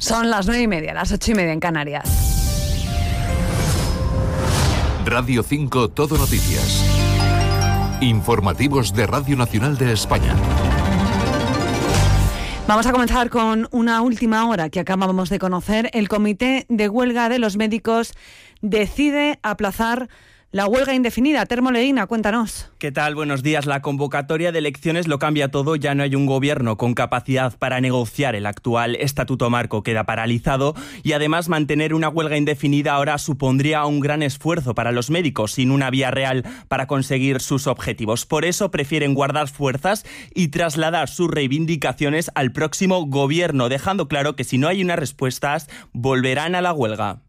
Son las 9:30, las 8:30 en Canarias. Radio 5 Todo Noticias. Informativos de Radio Nacional de España. Vamos a comenzar con una última hora que acabamos de conocer. El Comité de Huelga de los Médicos decide aplazar la huelga indefinida. Termo Leína, cuéntanos. ¿Qué tal? Buenos días. La convocatoria de elecciones lo cambia todo. Ya no hay un gobierno con capacidad para negociar. El actual estatuto marco queda paralizado y además mantener una huelga indefinida ahora supondría un gran esfuerzo para los médicos sin una vía real para conseguir sus objetivos. Por eso prefieren guardar fuerzas y trasladar sus reivindicaciones al próximo gobierno, dejando claro que si no hay unas respuestas volverán a la huelga.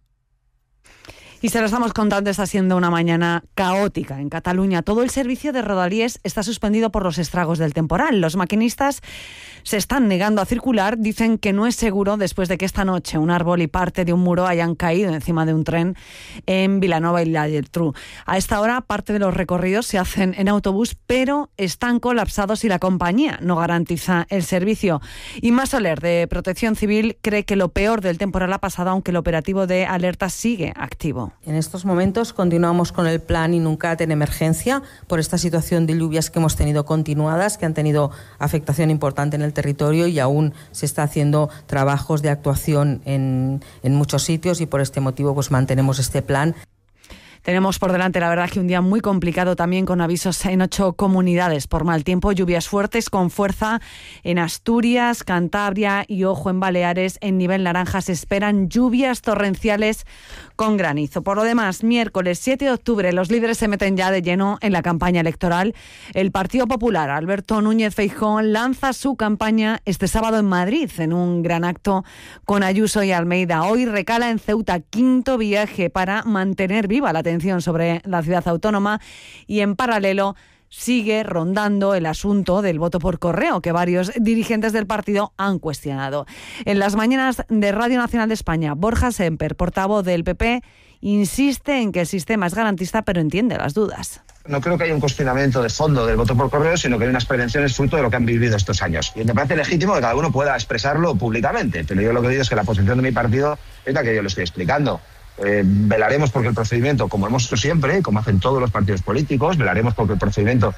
Y se lo estamos contando, está siendo una mañana caótica en Cataluña. Todo el servicio de Rodalies está suspendido por los estragos del temporal. Los maquinistas se están negando a circular, dicen que no es seguro después de que esta noche un árbol y parte de un muro hayan caído encima de un tren en Vilanova y la Geltrú. A esta hora parte de los recorridos se hacen en autobús, pero están colapsados y la compañía no garantiza el servicio. Imma Soler, de Protección Civil, cree que lo peor del temporal ha pasado, aunque el operativo de alerta sigue activo. En estos momentos continuamos con el plan Inuncat en emergencia por esta situación de lluvias que hemos tenido continuadas, que han tenido afectación importante en el territorio y aún se está haciendo trabajos de actuación en muchos sitios y por este motivo pues mantenemos este plan. Tenemos por delante, la verdad, que un día muy complicado también, con avisos en 8 comunidades por mal tiempo, lluvias fuertes con fuerza en Asturias, Cantabria y, ojo, en Baleares. En nivel naranja se esperan lluvias torrenciales con granizo. Por lo demás, miércoles 7 de octubre, los líderes se meten ya de lleno en la campaña electoral. El Partido Popular, Alberto Núñez Feijóo, lanza su campaña este sábado en Madrid, en un gran acto con Ayuso y Almeida. Hoy recala en Ceuta, quinto viaje para mantener viva la atención sobre la ciudad autónoma, y en paralelo sigue rondando el asunto del voto por correo, que varios dirigentes del partido han cuestionado. En las mañanas de Radio Nacional de España, Borja Semper, portavoz del PP, insiste en que el sistema es garantista, pero entiende las dudas. No creo que haya un cuestionamiento de fondo del voto por correo, sino que hay unas prevenciones fruto de lo que han vivido estos años. Y me parece legítimo que cada uno pueda expresarlo públicamente, pero yo lo que digo es que la posición de mi partido es la que yo le estoy explicando. Velaremos porque el procedimiento, como hemos hecho siempre, como hacen todos los partidos políticos, velaremos porque el procedimiento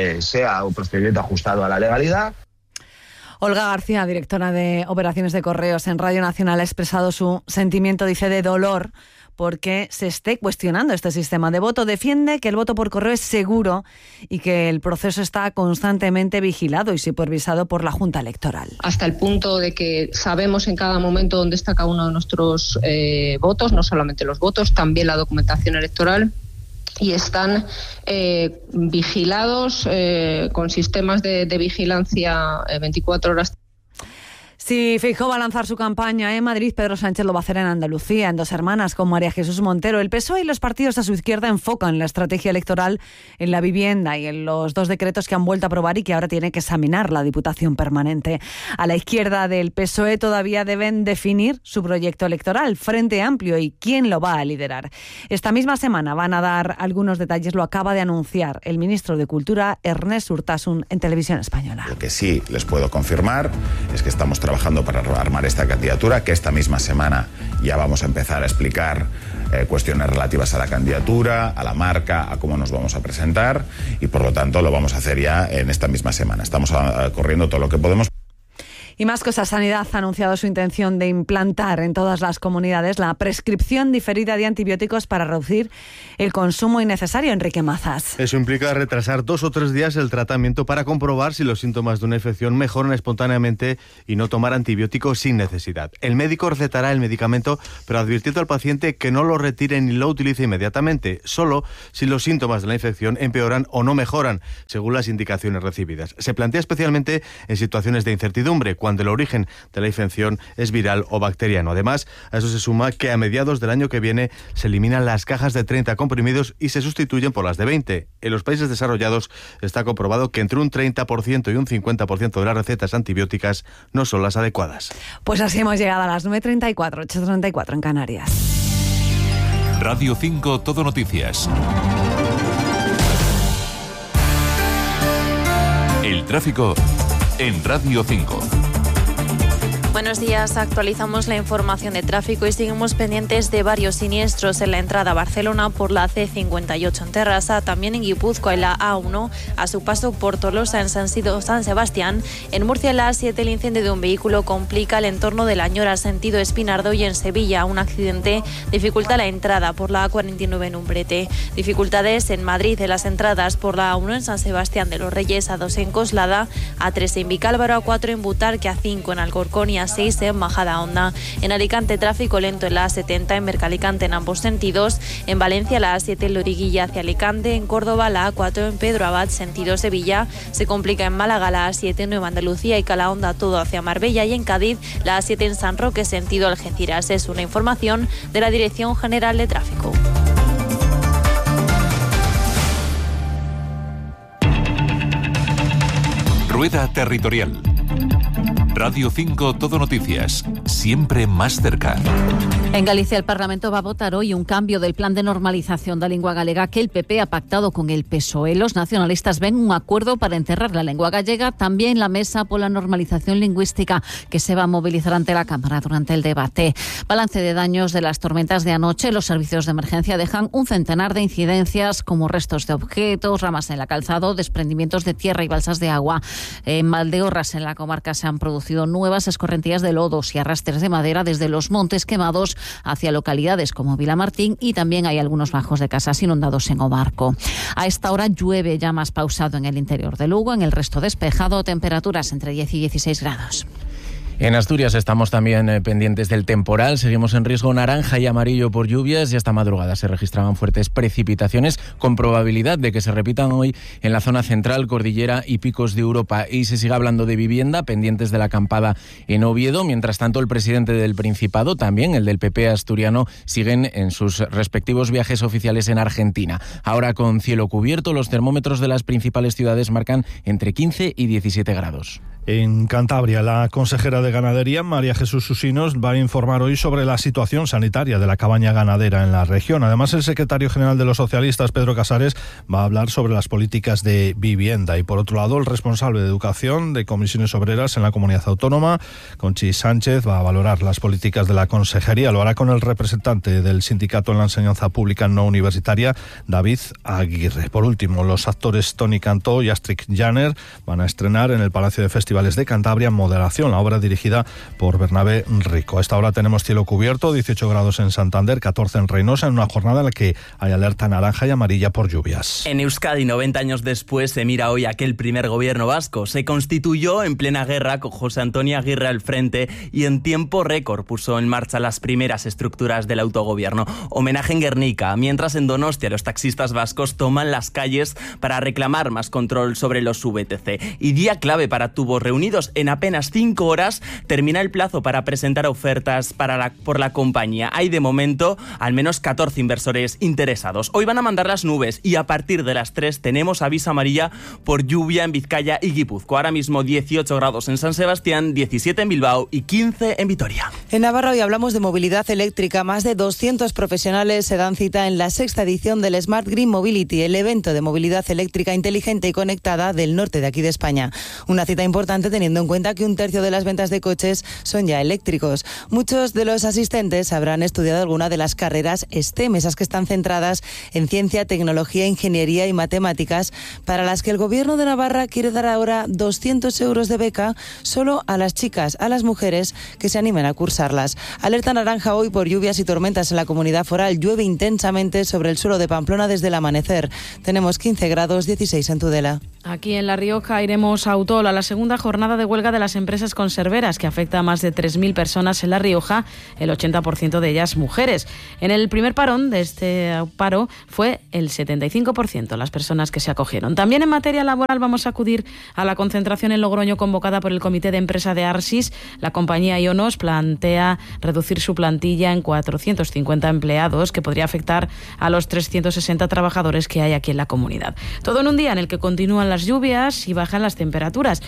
sea un procedimiento ajustado a la legalidad. Olga García, directora de Operaciones de Correos en Radio Nacional, ha expresado su sentimiento, dice, de dolor porque se esté cuestionando este sistema de voto. Defiende que el voto por correo es seguro y que el proceso está constantemente vigilado y supervisado por la Junta Electoral. Hasta el punto de que sabemos en cada momento dónde está cada uno de nuestros votos, no solamente los votos, también la documentación electoral. Y están vigilados con sistemas de vigilancia 24 horas. Si Feijóo va a lanzar su campaña en Madrid, Pedro Sánchez lo va a hacer en Andalucía, en Dos Hermanas, con María Jesús Montero. El PSOE y los partidos a su izquierda enfocan la estrategia electoral en la vivienda y en los 2 decretos que han vuelto a aprobar y que ahora tiene que examinar la Diputación Permanente. A la izquierda del PSOE todavía deben definir su proyecto electoral, Frente Amplio, y quién lo va a liderar. Esta misma semana van a dar algunos detalles, lo acaba de anunciar el ministro de Cultura, Ernest Urtasun, en Televisión Española. Lo que sí les puedo confirmar es que estamos trabajando para armar esta candidatura, que esta misma semana ya vamos a empezar a explicar cuestiones relativas a la candidatura, a la marca, a cómo nos vamos a presentar, y por lo tanto lo vamos a hacer ya en esta misma semana. Estamos corriendo todo lo que podemos. Y más cosas. Sanidad ha anunciado su intención de implantar en todas las comunidades la prescripción diferida de antibióticos para reducir el consumo innecesario. Enrique Mazas. Eso implica retrasar 2 o 3 días el tratamiento para comprobar si los síntomas de una infección mejoran espontáneamente y no tomar antibióticos sin necesidad. El médico recetará el medicamento, pero advirtiendo al paciente que no lo retire ni lo utilice inmediatamente, solo si los síntomas de la infección empeoran o no mejoran, según las indicaciones recibidas. Se plantea especialmente en situaciones de incertidumbre, cuando el origen de la infección es viral o bacteriano. Además, a eso se suma que a mediados del año que viene se eliminan las cajas de 30 comprimidos y se sustituyen por las de 20. En los países desarrollados está comprobado que entre un 30% y un 50% de las recetas antibióticas no son las adecuadas. Pues así hemos llegado a las 9:34, 8:34 en Canarias. Radio 5 Todo Noticias. El tráfico en Radio 5. Buenos días, actualizamos la información de tráfico y seguimos pendientes de varios siniestros en la entrada a Barcelona por la C58 en Terrassa, también en Guipúzcoa en la A1, a su paso por Tolosa en San Sebastián. En Murcia en la A7 el incendio de un vehículo complica el entorno de La Ñora sentido Espinardo y en Sevilla un accidente dificulta la entrada por la A49 en Umbrete. Dificultades en Madrid en las entradas por la A1 en San Sebastián de los Reyes, A2 en Coslada, A3 en Vicálvaro, A4 en Butarque, A5 en Alcorcón y A6 en Majadahonda. En Alicante tráfico lento en la A70 en Mercalicante en ambos sentidos. En Valencia la A7 en Loriguilla hacia Alicante. En Córdoba la A4 en Pedro Abad sentido Sevilla. Se complica en Málaga la A7 en Nueva Andalucía y Calahonda todo hacia Marbella. Y en Cádiz la A7 en San Roque sentido Algeciras. Es una información de la Dirección General de Tráfico. Rueda Territorial. Radio 5 Todo Noticias, siempre más cerca. En Galicia el Parlamento va a votar hoy un cambio del plan de normalización da lingua galega que el PP ha pactado con el PSOE. Los nacionalistas ven un acuerdo para enterrar la lengua gallega, también la mesa por la normalización lingüística que se va a movilizar ante la Cámara durante el debate. Balance de daños de las tormentas de anoche. Los servicios de emergencia dejan un centenar de incidencias como restos de objetos, ramas en la calzado, desprendimientos de tierra y balsas de agua. En Valdeorras, en la comarca, se han producido nuevas escorrentías de lodos y arrastres de madera desde los montes quemados hacia localidades como Vilamartín, y también hay algunos bajos de casas inundados en Omarco. A esta hora llueve ya más pausado en el interior de Lugo, en el resto despejado, temperaturas entre 10 y 16 grados. En Asturias estamos también pendientes del temporal, seguimos en riesgo naranja y amarillo por lluvias y esta madrugada se registraban fuertes precipitaciones con probabilidad de que se repitan hoy en la zona central, cordillera y picos de Europa. Y se sigue hablando de vivienda, pendientes de la acampada en Oviedo. Mientras tanto, el presidente del Principado, también el del PP asturiano, siguen en sus respectivos viajes oficiales en Argentina. Ahora con cielo cubierto, los termómetros de las principales ciudades marcan entre 15 y 17 grados. En Cantabria, la consejera de Ganadería, María Jesús Susinos, va a informar hoy sobre la situación sanitaria de la cabaña ganadera en la región. Además, el secretario general de los socialistas, Pedro Casares, va a hablar sobre las políticas de vivienda. Y por otro lado, el responsable de Educación de Comisiones Obreras en la Comunidad Autónoma, Conchi Sánchez, va a valorar las políticas de la consejería. Lo hará con el representante del sindicato en la enseñanza pública no universitaria, David Aguirre. Por último, los actores Toni Cantó y Astrid Janer van a estrenar en el Palacio de Festivales de Cantabria Moderación, la obra dirigida por Bernabé Rico. A esta hora tenemos cielo cubierto, 18 grados en Santander, 14 en Reynosa, en una jornada en la que hay alerta naranja y amarilla por lluvias. En Euskadi, 90 años después, se mira hoy aquel primer gobierno vasco. Se constituyó en plena guerra con José Antonio Aguirre al frente y en tiempo récord puso en marcha las primeras estructuras del autogobierno. Homenaje en Guernica, mientras en Donostia los taxistas vascos toman las calles para reclamar más control sobre los VTC. Y día clave para tubos reunidos. En apenas 5 horas termina el plazo para presentar ofertas por la compañía. Hay de momento al menos 14 inversores interesados. Hoy van a mandar las nubes y a partir de las 3 tenemos aviso amarilla por lluvia en Vizcaya y Guipúzcoa. Ahora mismo 18 grados en San Sebastián, 17 en Bilbao y 15 en Vitoria. En Navarra hoy hablamos de movilidad eléctrica. Más de 200 profesionales se dan cita en la 6ª edición del Smart Green Mobility, el evento de movilidad eléctrica inteligente y conectada del norte de aquí de España. Una cita importante teniendo en cuenta que 1/3 de las ventas de coches son ya eléctricos. Muchos de los asistentes habrán estudiado alguna de las carreras STEM, esas que están centradas en ciencia, tecnología, ingeniería y matemáticas, para las que el Gobierno de Navarra quiere dar ahora 200 euros de beca solo a las chicas, a las mujeres que se animen a cursarlas. Alerta naranja hoy por lluvias y tormentas en la comunidad foral. Llueve intensamente sobre el suelo de Pamplona desde el amanecer. Tenemos 15 grados, 16 en Tudela. Aquí en La Rioja iremos a Autol, a la segunda jornada de huelga de las empresas conserveras, que afecta a más de 3.000 personas en La Rioja, el 80% de ellas mujeres. En el primer parón de este paro fue el 75% las personas que se acogieron. También en materia laboral vamos a acudir a la concentración en Logroño convocada por el Comité de Empresa de Arsis. La compañía Ionos plantea reducir su plantilla en 450 empleados, que podría afectar a los 360 trabajadores que hay aquí en la comunidad. Todo en un día en el que continúan las lluvias y bajan las temperaturas. En estos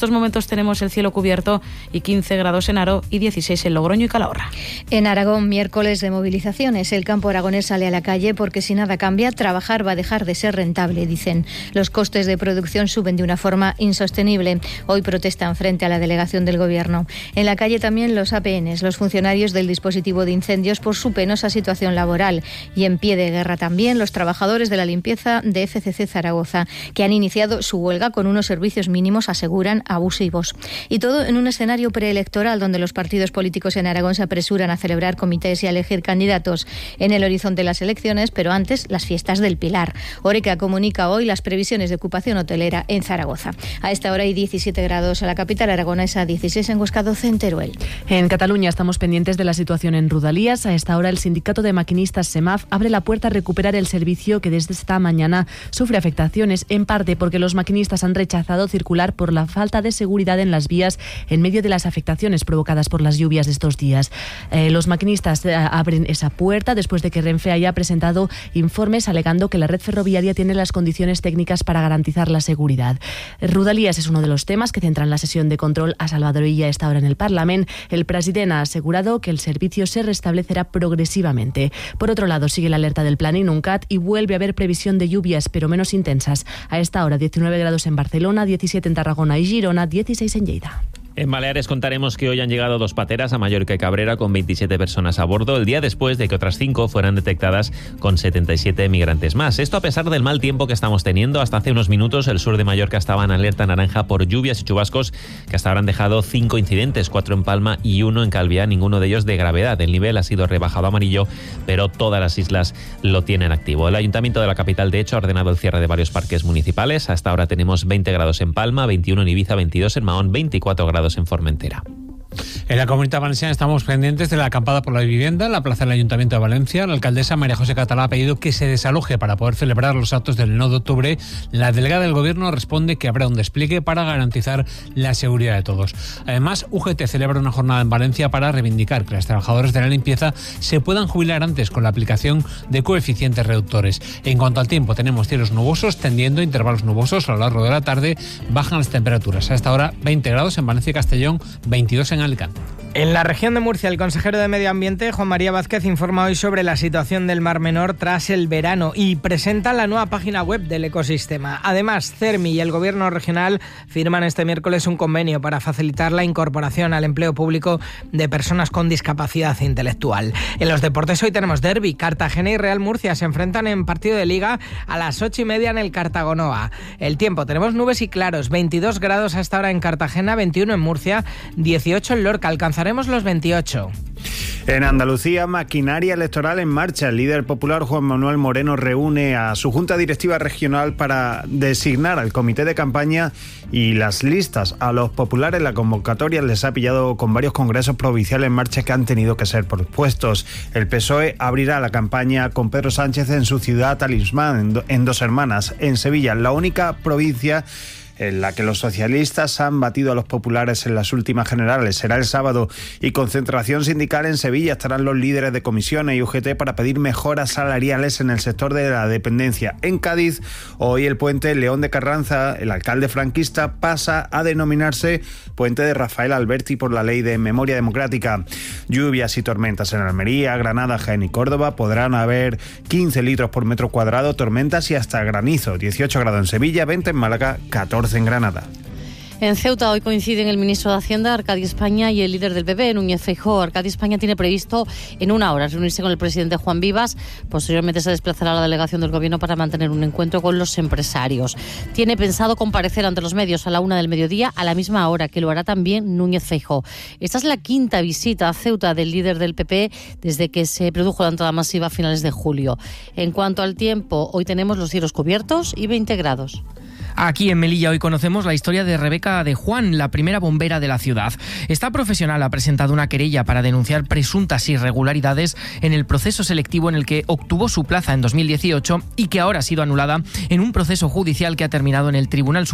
estos momentos tenemos el cielo cubierto y 15 grados en Haro y 16 en Logroño y Calahorra. En Aragón, miércoles de movilizaciones. El campo aragonés sale a la calle porque si nada cambia, trabajar va a dejar de ser rentable, dicen. Los costes de producción suben de una forma insostenible. Hoy protestan frente a la delegación del Gobierno. En la calle también los APNs, los funcionarios del dispositivo de incendios, por su penosa situación laboral. Y en pie de guerra también los trabajadores de la limpieza de FCC Zaragoza, que han iniciado su huelga con unos servicios mínimos, aseguran, abusivos. Y todo en un escenario preelectoral donde los partidos políticos en Aragón se apresuran a celebrar comités y a elegir candidatos. En el horizonte las elecciones, pero antes las fiestas del Pilar. Oreca comunica hoy las previsiones de ocupación hotelera en Zaragoza. A esta hora hay 17 grados en la capital aragonesa, 16 en Huesca, 12 en Teruel. En Cataluña estamos pendientes de la situación en Rodalies. A esta hora el sindicato de maquinistas SEMAF abre la puerta a recuperar el servicio que desde esta mañana sufre afectaciones, en parte porque los maquinistas han rechazado circular por la falta de seguridad en las vías en medio de las afectaciones provocadas por las lluvias de estos días. Los maquinistas abren esa puerta después de que Renfe haya presentado informes alegando que la red ferroviaria tiene las condiciones técnicas para garantizar la seguridad. Rodalies es uno de los temas que centran la sesión de control a Salvador Illa a esta hora en el Parlamento. El presidente ha asegurado que el servicio se restablecerá progresivamente. Por otro lado, sigue la alerta del Plan Inuncat y vuelve a haber previsión de lluvias, pero menos intensas. A esta hora 19 grados en Barcelona, 17 en Tarragona y Girona, 16 en Lleida. En Baleares contaremos que hoy han llegado 2 pateras a Mallorca y Cabrera con 27 personas a bordo, el día después de que otras 5 fueran detectadas con 77 migrantes más. Esto a pesar del mal tiempo que estamos teniendo. Hasta hace unos minutos el sur de Mallorca estaba en alerta naranja por lluvias y chubascos que hasta ahora han dejado 5 incidentes, 4 en Palma y 1 en Calviá, ninguno de ellos de gravedad. El nivel ha sido rebajado a amarillo, pero todas las islas lo tienen activo. El Ayuntamiento de la capital, de hecho, ha ordenado el cierre de varios parques municipales. Hasta ahora tenemos 20 grados en Palma, 21 en Ibiza, 22 en Mahón, 24 grados en Formentera. En la Comunitat Valenciana estamos pendientes de la acampada por la vivienda en la plaza del Ayuntamiento de Valencia. La alcaldesa María José Catalá ha pedido que se desaloje para poder celebrar los actos del 9 de octubre. La delegada del Gobierno responde que habrá un despliegue para garantizar la seguridad de todos. Además, UGT celebra una jornada en Valencia para reivindicar que los trabajadores de la limpieza se puedan jubilar antes con la aplicación de coeficientes reductores. En cuanto al tiempo, tenemos cielos nubosos tendiendo a intervalos nubosos a lo largo de la tarde. Bajan las temperaturas. A esta hora 20 grados en Valencia y Castellón, 22 en Alicante. En la región de Murcia, el consejero de Medio Ambiente, Juan María Vázquez, informa hoy sobre la situación del Mar Menor tras el verano y presenta la nueva página web del ecosistema. Además, CERMI y el Gobierno regional firman este miércoles un convenio para facilitar la incorporación al empleo público de personas con discapacidad intelectual. En los deportes hoy tenemos derbi. Cartagena y Real Murcia se enfrentan en partido de Liga a las 8:30 en el Cartagonoa. El tiempo, tenemos nubes y claros, 22 grados hasta ahora en Cartagena, 21 en Murcia, 18 en Lorca, alcanzaremos los 28. En Andalucía, maquinaria electoral en marcha. El líder popular Juan Manuel Moreno reúne a su junta directiva regional para designar al comité de campaña y las listas. A los populares la convocatoria les ha pillado con varios congresos provinciales en marcha que han tenido que ser pospuestos. El PSOE abrirá la campaña con Pedro Sánchez en su ciudad talismán, en Dos Hermanas, en Sevilla, la única provincia en la que los socialistas han batido a los populares en las últimas generales. Será el sábado y concentración sindical en Sevilla. Estarán los líderes de comisiones y UGT para pedir mejoras salariales en el sector de la dependencia. En Cádiz, hoy el puente León de Carranza, el alcalde franquista, pasa a denominarse Puente de Rafael Alberti por la Ley de Memoria Democrática. Lluvias y tormentas en Almería, Granada, Jaén y Córdoba. Podrán haber 15 litros por metro cuadrado, tormentas y hasta granizo. 18 grados en Sevilla, 20 en Málaga, 14 en Granada. En Ceuta hoy coinciden el ministro de Hacienda, Arcadio España, y el líder del PP, Núñez Feijóo. Arcadio España tiene previsto en una hora reunirse con el presidente Juan Vivas. Posteriormente se desplazará a la delegación del Gobierno para mantener un encuentro con los empresarios. Tiene pensado comparecer ante los medios a la 1 del mediodía, a la misma hora que lo hará también Núñez Feijóo. Esta es la quinta visita a Ceuta del líder del PP desde que se produjo la entrada masiva a finales de julio. En cuanto al tiempo, hoy tenemos los cielos cubiertos y 20 grados. Aquí en Melilla hoy conocemos la historia de Rebeca de Juan, la primera bombera de la ciudad. Esta profesional ha presentado una querella para denunciar presuntas irregularidades en el proceso selectivo en el que obtuvo su plaza en 2018 y que ahora ha sido anulada en un proceso judicial que ha terminado en el Tribunal Superior